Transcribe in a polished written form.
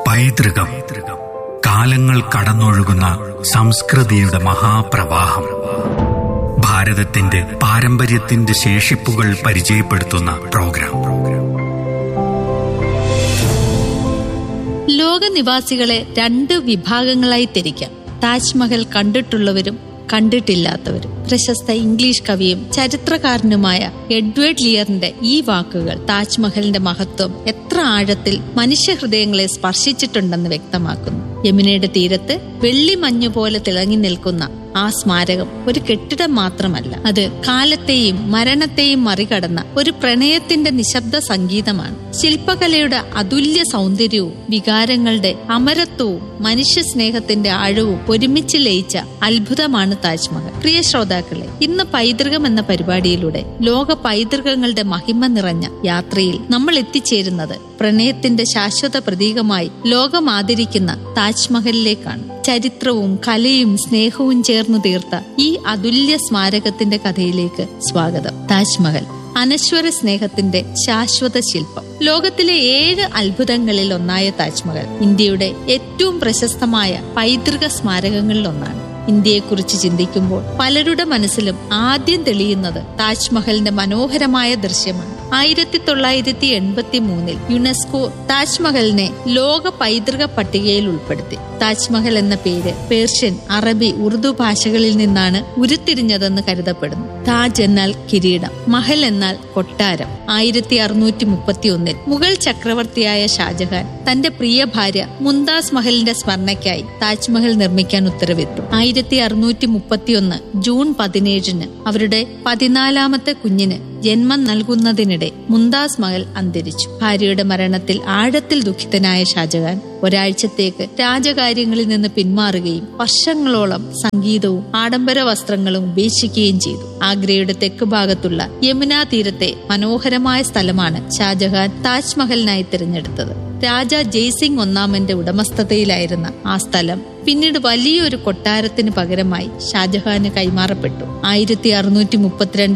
പൈതൃകം, കാലങ്ങൾ കടന്നൊഴുകുന്ന സംസ്കൃതിയുടെ മഹാപ്രവാഹം. ഭാരതത്തിന്റെ പാരമ്പര്യത്തിന്റെ ശേഷിപ്പുകൾ പരിചയപ്പെടുത്തുന്ന പ്രോഗ്രാം. ലോകനിവാസികളെ 2 വിഭാഗങ്ങളായി തിരിക്കാം. താജ്മഹൽ കണ്ടിട്ടുള്ളവരും കണ്ടിട്ടില്ലാത്തവരും. പ്രശസ്ത ഇംഗ്ലീഷ് കവിയും ചരിത്രകാരനുമായ എഡ്വേർഡ് ലിയറിന്റെ ഈ വാക്കുകൾ താജ്മഹലിന്റെ മഹത്വം എത്ര ആഴത്തിൽ മനുഷ്യഹൃദയങ്ങളെ സ്പർശിച്ചിട്ടുണ്ടെന്ന് വ്യക്തമാക്കുന്നു. യമുനയുടെ തീരത്ത് വെള്ളിമഞ്ഞു പോലെ തിളങ്ങി നിൽക്കുന്ന ആ സ്മാരകം ഒരു കെട്ടിടം മാത്രമല്ല, അത് കാലത്തെയും മരണത്തെയും മറികടന്ന ഒരു പ്രണയത്തിന്റെ നിശബ്ദ സംഗീതമാണ്. ശില്പകലയുടെ അതുല്യ സൗന്ദര്യവും വികാരങ്ങളുടെ അമരത്വവും മനുഷ്യ സ്നേഹത്തിന്റെ ആഴവും ഒരുമിച്ച് ലയിച്ച അത്ഭുതമാണ് താജ്മഹൽ. പ്രിയ ശ്രോതാക്കളെ, ഇന്ന് പൈതൃകം എന്ന പരിപാടിയിലൂടെ ലോക പൈതൃകങ്ങളുടെ മഹിമ നിറഞ്ഞ യാത്രയിൽ നമ്മൾ എത്തിച്ചേരുന്നത് പ്രണയത്തിന്റെ ശാശ്വത പ്രതീകമായി ലോകം ആദരിക്കുന്ന താജ്മഹലിലേക്കാണ്. ചരിത്രവും കലയും സ്നേഹവും ചേർന്ന് തീർത്ത ഈ അതുല്യ സ്മാരകത്തിന്റെ കഥയിലേക്ക് സ്വാഗതം. താജ്മഹൽ, അനശ്വര സ്നേഹത്തിന്റെ ശാശ്വത ശില്പം. ലോകത്തിലെ 7 അത്ഭുതങ്ങളിൽ ഒന്നായ താജ്മഹൽ ഇന്ത്യയുടെ ഏറ്റവും പ്രശസ്തമായ പൈതൃക സ്മാരകങ്ങളിൽ ഒന്നാണ്. ഇന്ത്യയെക്കുറിച്ച് ചിന്തിക്കുമ്പോൾ പലരുടെ മനസ്സിലും ആദ്യം തെളിയുന്നത് താജ്മഹലിന്റെ മനോഹരമായ ദൃശ്യമാണ്. 1983 യുനെസ്കോ താജ്മഹലിനെ ലോക പൈതൃക പട്ടികയിൽ ഉൾപ്പെടുത്തി. താജ്മഹൽ എന്ന പേര് പേർഷ്യൻ, അറബി, ഉറുദു ഭാഷകളിൽ നിന്നാണ് ഉരുത്തിരിഞ്ഞതെന്ന് കരുതപ്പെടുന്നു. താജ് എന്നാൽ കിരീടം, മഹൽ എന്നാൽ കൊട്ടാരം. 1631 മുഗൾ ചക്രവർത്തിയായ ഷാജഹാൻ തന്റെ പ്രിയ ഭാര്യ മുംതാസ് മഹലിന്റെ സ്മരണയ്ക്കായി താജ്മഹൽ നിർമ്മിക്കാൻ ഉത്തരവിട്ടു. 1631 ജൂൺ 17 അവരുടെ 14ാമത്തെ കുഞ്ഞിന് ജന്മം നൽകുന്നതിനിടെ മുംതാസ് മഹൽ അന്തരിച്ചു. ഭാര്യയുടെ മരണത്തിൽ ആഴത്തിൽ ദുഃഖിതനായ ഷാജഹാൻ ഒരാഴ്ചത്തേക്ക് രാജകാര്യങ്ങളിൽ നിന്ന് പിന്മാറുകയും വർഷങ്ങളോളം സംഗീതവും ആഡംബര വസ്ത്രങ്ങളും ഉപേക്ഷിക്കുകയും ചെയ്തു. ആഗ്രയുടെ തെക്ക് ഭാഗത്തുള്ള യമുനാ തീരത്തെ മനോഹരമായ സ്ഥലമാണ് ഷാജഹാൻ താജ്മഹലിനായി തിരഞ്ഞെടുത്തത്. രാജ ജയ്സിംഗ് ഒന്നാമന്റെ ഉടമസ്ഥതയിലായിരുന്ന ആ സ്ഥലം പിന്നീട് വലിയൊരു കൊട്ടാരത്തിന് പകരമായി ഷാജഹാന് കൈമാറപ്പെട്ടു. 1632